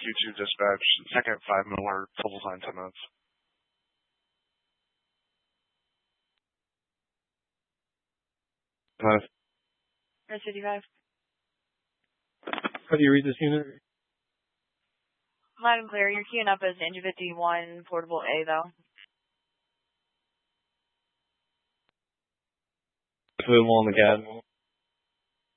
2-2 dispatch, second 5 Miller, total time 10 minutes. Res 55. How do you read this unit? Loud and clear. You're queuing up as Engine 51, Portable A, though. Put them on the gas.